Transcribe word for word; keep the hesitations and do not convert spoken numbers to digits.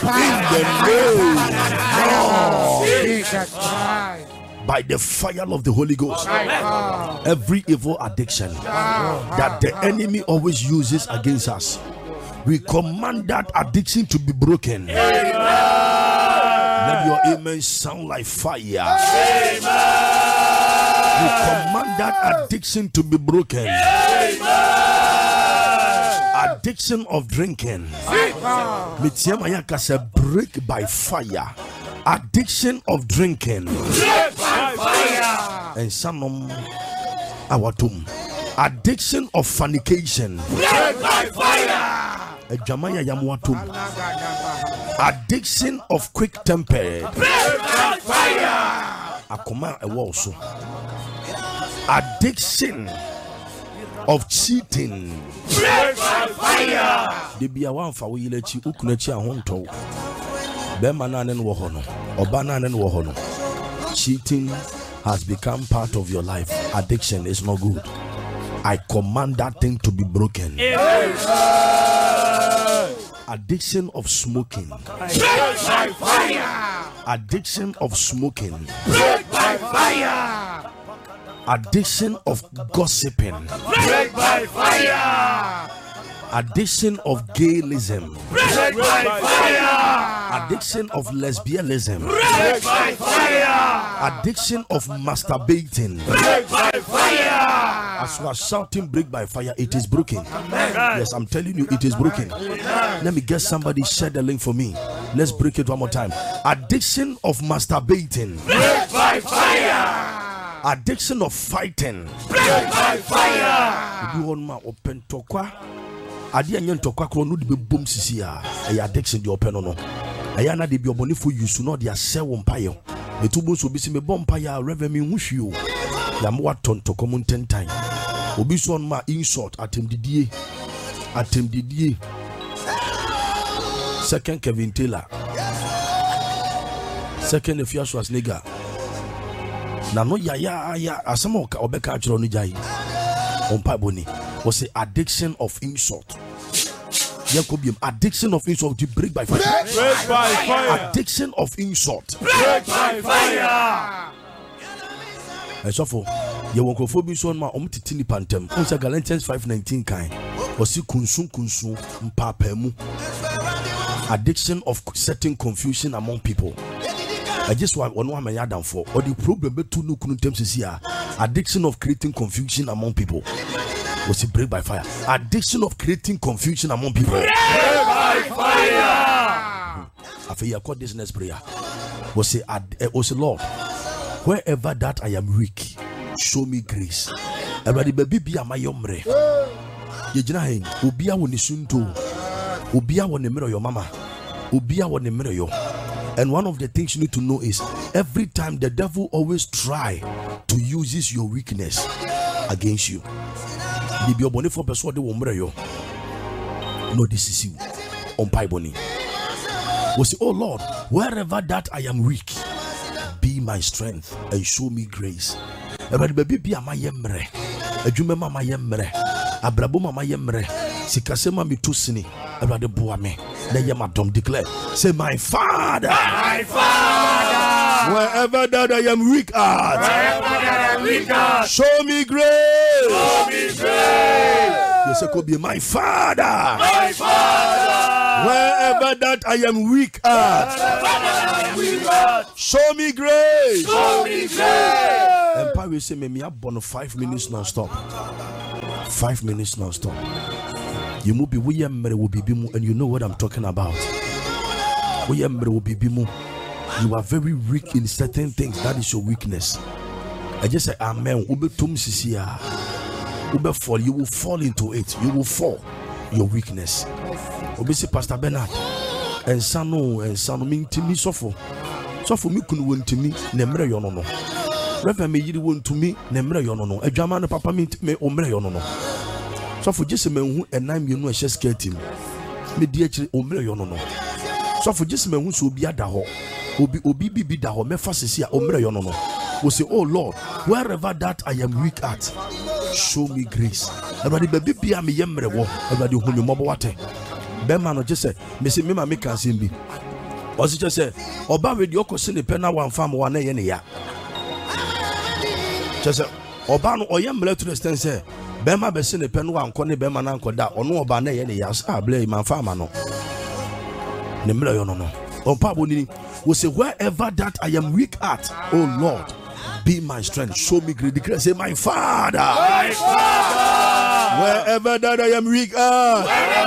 By the fire of the Holy Ghost, every evil addiction that the enemy always uses against us, we command that addiction to be broken. Amen. Let your amen sound like fire. Amen. We command that addiction to be broken. Amen. Addiction of drinking, break by fire. Addiction of drinking, break by fire. And some our tomb. Addiction of fornication, break by fire. Addiction of quick temper, break by fire. Akoma also. Addiction of cheating, break by fire. De bia wan fa wo yilechi ukunachi ahonto. Be mananen wo hono, obananen wo hono. Cheating has become part of your life. Addiction is not good. I command that thing to be broken. Amen. Addiction of smoking, break by fire. Addiction of smoking, break by fire. Addiction of gossiping, break by fire. Addiction of gayism, break by fire. Addiction of lesbianism, break by fire. Addiction of masturbating, break by fire. As you are shouting break by fire, it is broken. Amen. Yes, I'm telling you, it is broken. Amen. Let me get somebody share the link for me. Let's break it one more time. Addiction of masturbating, break by fire. Addiction of fighting, break by fire. You want my open tokwa? Adi anyen tokwa kro no de be bom sisi a. E addiction de open no. Aya na de bi oboni for you so no de asɛ wo mpaye. Etubo so bi si me bom mpaye a reverend me hwehwe o. Ya mo waton to common ten time. Obi so on ma insult atem didie. Atem didie. Second Kevin Taylor. Second Efia Schwarzenegger. Na no ya ya ya asema oka obeka achiro no jai. Ompa boni. Was say addiction of insult. Yakobium, addiction of insult to break by fire. Break by fire. Addiction of insult. Break by fire. And so for you won't go for me so ma omtitini pantem. On sa Galatians five nineteen kind. Osi kunsun kunsun mpapemu. Addiction of setting confusion among people. I just want one one man down for or the problem be two no kuntem here. Addiction of creating confusion among people. Was it break by fire? Addiction of creating confusion among people. Break by fire. I feel you call this next prayer. Was it was it Lord? Wherever that I am weak, show me grace. Everybody baby be my yomre. You jina hen. Ubia woni sunto. Ubia woni mirror your mama. Ubia woni mirror yo. And one of the things you need to know is every time the devil always try to use your weakness against you. No, this is you. On Piboni. We say, oh Lord, wherever that I am weak, be my strength and show me grace. Everybody be a my yemre. A jumema my yemre. A brabuma my yemre. Sikasema mi tusini. Everybody boame. Then Yamadom declare. Say, my Father. My Father. Wherever that I am weak at. Wherever that I am weak at. Show me grace. Show me grace. Yes, it could be my Father. My Father. Wherever that I am weak at. Show me grace. Show me grace. Empire will say, me up on five minutes non-stop. Five minutes non-stop. You will be William will be bimu, and you know what I'm talking about. William will be bimu. You are very weak in certain things. That is your weakness. I just say amen. Ube tum sisia. Ube fall. You will fall into it. You will fall. Your weakness. Ube say Pastor Bernard. And sano and sano mean to me suffer. Suffer me couldn't win to me. Nemre yonono. Reverend me you won to me. Nemre yonono. A German papa me me omre yonono. So for just a man who and I'm you know a chess team. Me dear omre yonono. So for just a man who so be at the hole. Obi obi bibi da ho me fasisi a omre yo no no. We say, oh Lord, wherever that I am weak at, show me grace. Everybody baby bia me yemre wo. Everybody hu me mobo wate. Be man no just say, me say me ma me can say bi. ɔsi kyɛ sɛ ɔba wei deɛ ɔkɔsi ne pɛ na wamfa ma wa na ɛyɛ ne ya kyɛ sɛ ɔba no ɔyɛ mmerɛ to the extent sɛ bɛrima bɛsi ne pɛ no wankɔ ne bɛrima no ankɔda ɔno ɔba na ɛyɛ ne ya saa abirɛ yi manfa ama no ne mmerɛ yɛ no no ɔmpa abɔ nini wɔ sɛ wherever that I am weak at, oh Lord, be my strength, show me great. Declare, say, my Father, my Father, wherever that I am weak at,